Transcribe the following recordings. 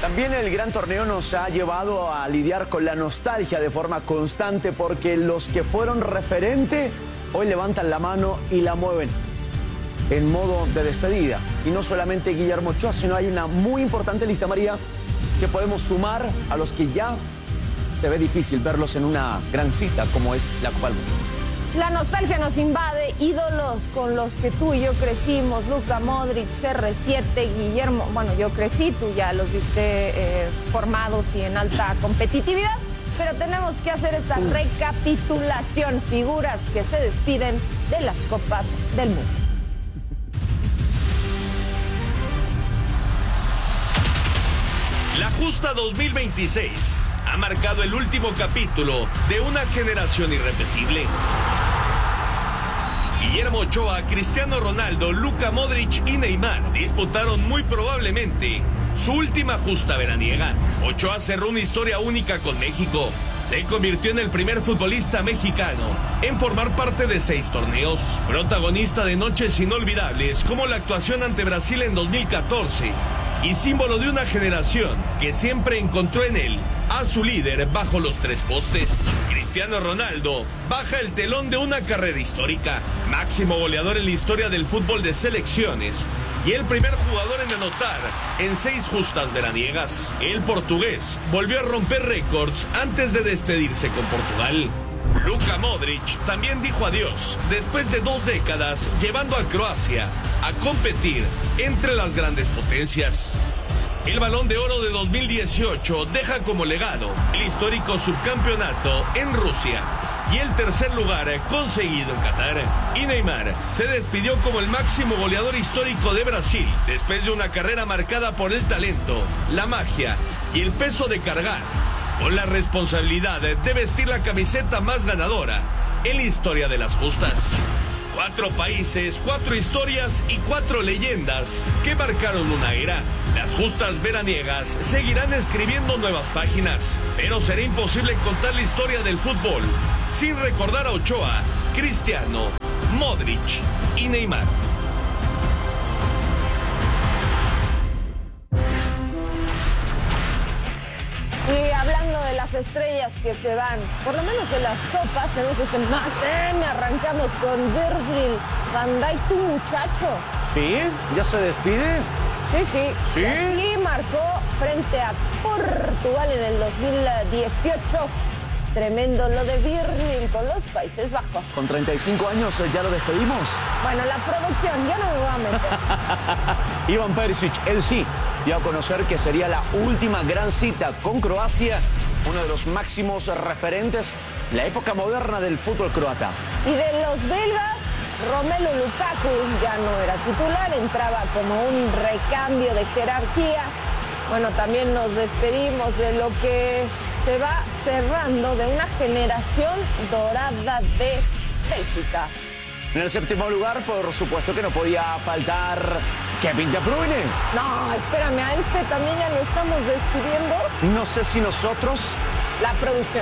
También el gran torneo nos ha llevado a lidiar con la nostalgia de forma constante porque los que fueron referente hoy levantan la mano y la mueven en modo de despedida. Y no solamente Guillermo Ochoa, sino hay una muy importante lista, María, que podemos sumar a los que ya se ve difícil verlos en una gran cita como es la Copa del Mundo. La nostalgia nos invade, ídolos con los que tú y yo crecimos, Luka Modric, CR7, Guillermo, bueno, yo crecí, tú ya los viste formados y en alta competitividad, pero tenemos que hacer esta recapitulación, figuras que se despiden de las Copas del Mundo. La justa 2026 ha marcado el último capítulo de una generación irrepetible. Guillermo Ochoa, Cristiano Ronaldo, Luka Modric y Neymar disputaron muy probablemente su última justa veraniega. Ochoa cerró una historia única con México. Se convirtió en el primer futbolista mexicano en formar parte de 6 torneos. Protagonista de noches inolvidables como la actuación ante Brasil en 2014 y símbolo de una generación que siempre encontró en él a su líder bajo los 3 postes. Cristiano Ronaldo baja el telón de una carrera histórica, máximo goleador en la historia del fútbol de selecciones y el primer jugador en anotar en 6 justas veraniegas. El portugués volvió a romper récords antes de despedirse con Portugal. Luka Modric también dijo adiós después de 2 décadas llevando a Croacia a competir entre las grandes potencias. El Balón de Oro de 2018 deja como legado el histórico subcampeonato en Rusia y el tercer lugar conseguido en Qatar. Y Neymar se despidió como el máximo goleador histórico de Brasil después de una carrera marcada por el talento, la magia y el peso de cargar con la responsabilidad de vestir la camiseta más ganadora en la historia de las justas. 4 países, 4 historias y 4 leyendas que marcaron una era. Las justas veraniegas seguirán escribiendo nuevas páginas, pero será imposible contar la historia del fútbol sin recordar a Ochoa, Cristiano, Modric y Neymar. Y hablando de las estrellas que se van, por lo menos de las copas, tenemos esta imagen. Arrancamos con Virgil van Dijk, tu muchacho. ¿Sí? ¿Ya se despide? Sí. ¿Sí? Y marcó frente a Portugal en el 2018. Tremendo lo de Virgil con los Países Bajos. Con 35 años ya lo despedimos. Bueno, la producción, ya no me voy a meter. Ivan Perisic, él sí, dio a conocer que sería la última gran cita con Croacia, uno de los máximos referentes en la época moderna del fútbol croata. Y de los belgas, Romelu Lukaku ya no era titular, entraba como un recambio de jerarquía. Bueno, también nos despedimos de lo que se va cerrando de una generación dorada de Bélgica. En el 7º lugar, por supuesto que no podía faltar Kevin De Bruyne. No, espérame, a este también ya lo estamos despidiendo. No sé si nosotros La producción.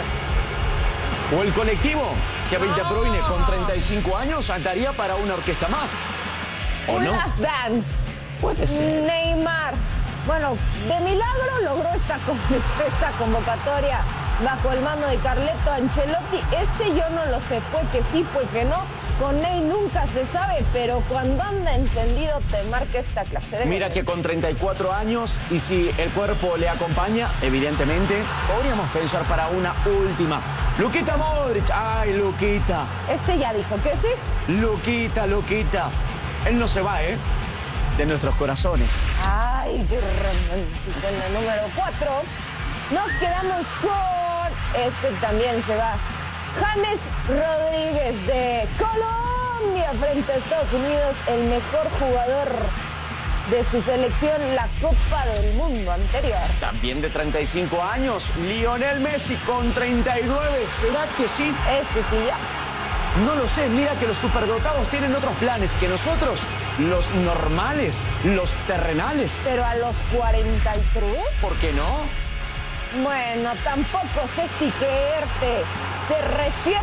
o el colectivo. Kevin De Bruyne con 35 años andaría para una orquesta más. ¿O Un no? last dance. Puede ser. Neymar. Bueno, de milagro logró esta convocatoria bajo el mando de Carleto Ancelotti. Yo no lo sé, fue que sí, fue que no. Con Ney nunca se sabe, pero cuando anda encendido te marca esta clase de Mira goles. que con 34 años y si el cuerpo le acompaña, evidentemente, podríamos pensar para una última. Luquita Modric. Ay, Luquita. Ya dijo que sí. Luquita. Él no se va, de nuestros corazones. Ay, qué romántico. En la número 4 nos quedamos con también se va. James Rodríguez de Colombia frente a Estados Unidos, el mejor jugador de su selección, la Copa del Mundo anterior. También de 35 años, Lionel Messi con 39. ¿Será que sí? Sí ya. No lo sé, mira que los superdotados tienen otros planes que nosotros, los normales, los terrenales. Pero a los 43, ¿Por qué no? bueno, tampoco sé si creerte. CR7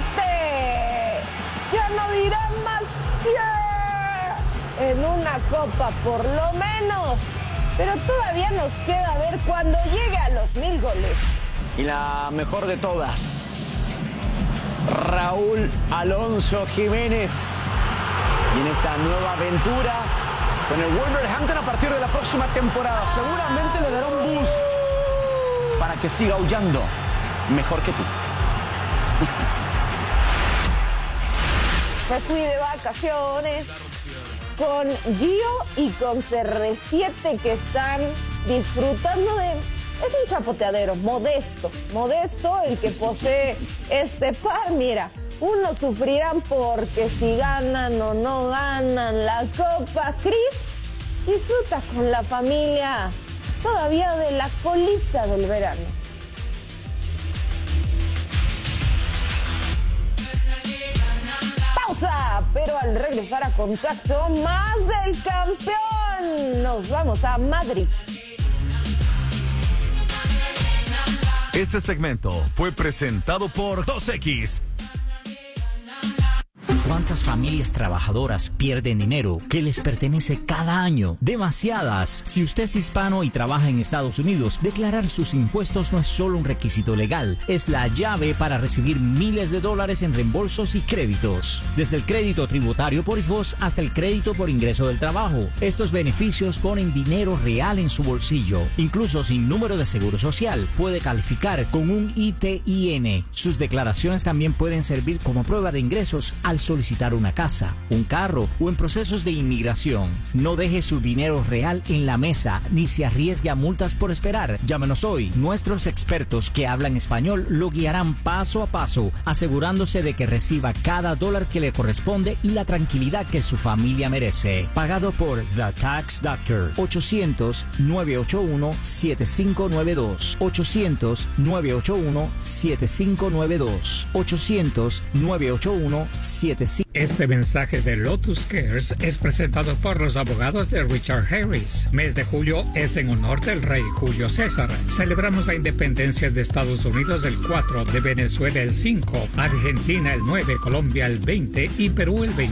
ya no dirá más en una copa, por lo menos pero todavía nos queda ver cuando llegue a los 1000 goles. Y la mejor de todas, Raúl Alonso Jiménez. Y en esta nueva aventura con el Wolverhampton a partir de la próxima temporada, seguramente le dará un boost para que siga aullando mejor que tú. Me fui de vacaciones con Gio y con CR7 que están disfrutando de... Es un chapoteadero, modesto el que posee este par. Mira, unos sufrirán porque si ganan o no ganan la Copa. Cris disfruta con la familia todavía de la colita del verano. Pausa, pero al regresar a Contacto, más del campeón. Nos vamos a Madrid. Este segmento fue presentado por 2X. ¿Cuántas familias trabajadoras pierden dinero que les pertenece cada año? Demasiadas. Si usted es hispano y trabaja en Estados Unidos, declarar sus impuestos no es solo un requisito legal, es la llave para recibir miles de dólares en reembolsos y créditos. Desde el crédito tributario por hijos hasta el crédito por ingreso del trabajo. Estos beneficios ponen dinero real en su bolsillo. Incluso sin número de seguro social, puede calificar con un ITIN. Sus declaraciones también pueden servir como prueba de ingresos al solicitar una casa, un carro o en procesos de inmigración. No deje su dinero real en la mesa ni se arriesgue a multas por esperar. Llámenos hoy. Nuestros expertos que hablan español lo guiarán paso a paso, asegurándose de que reciba cada dólar que le corresponde y la tranquilidad que su familia merece. Pagado por The Tax Doctor. 800-981-7592. 800-981-7592. 800-981-7592. Este mensaje de Lotus Cares es presentado por los abogados de Richard Harris. Mes de julio es en honor del rey Julio César. Celebramos la independencia de Estados Unidos el 4, de Venezuela el 5, Argentina el 9, Colombia el 20 y Perú el 20.